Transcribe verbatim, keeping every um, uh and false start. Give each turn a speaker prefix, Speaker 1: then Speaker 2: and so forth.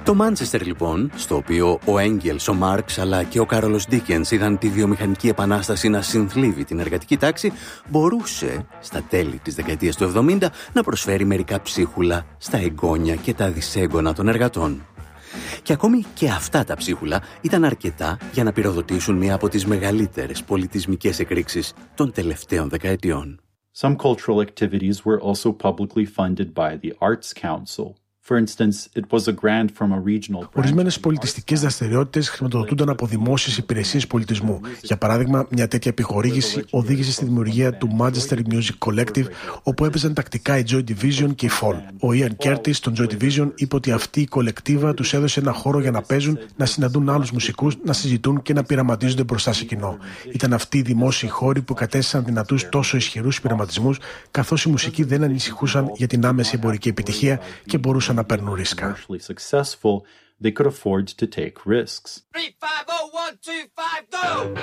Speaker 1: Το Μάντσεστερ λοιπόν, στο οποίο ο Έγγελς, ο Μάρξ αλλά και ο Κάρολος Ντίκενς είδαν τη βιομηχανική επανάσταση να συνθλίβει την εργατική τάξη, μπορούσε στα τέλη της δεκαετίας του εβδομήντα να προσφέρει μερικά ψίχουλα στα εγγόνια και τα δυσέγγωνα των εργατών. Και ακόμη και αυτά τα ψίχουλα ήταν αρκετά για να πυροδοτήσουν μία από τις μεγαλύτερες πολιτισμικές εκρήξεις των τελευταίων δεκαετιών.
Speaker 2: Some cultural activities were also publicly funded by the Arts Council.
Speaker 3: Ορισμένες πολιτιστικές δραστηριότητες χρηματοδοτούνταν από δημόσιες υπηρεσίες πολιτισμού. Για παράδειγμα, μια τέτοια επιχορήγηση οδήγησε στη δημιουργία του Manchester Music Collective, όπου έπαιζαν τακτικά η Joy Division και η Fall. Ο Ian Curtis των Joy Division είπε ότι αυτή η κολεκτίβα τους έδωσε ένα χώρο για να παίζουν, να συναντούν άλλους μουσικούς, να συζητούν και να πειραματίζονται μπροστά σε κοινό. Ήταν αυτοί οι δημόσιοι χώροι που κατέστησαν δυνατούς τόσο ισχυρούς πειραματισμούς, καθώς οι μουσικοί δεν ανησυχούσαν για την άμεση εμπορική επιτυχία και μπορούσαν να παίρνουν ρίσκα.
Speaker 2: They could afford to take risks.
Speaker 4: Three, five.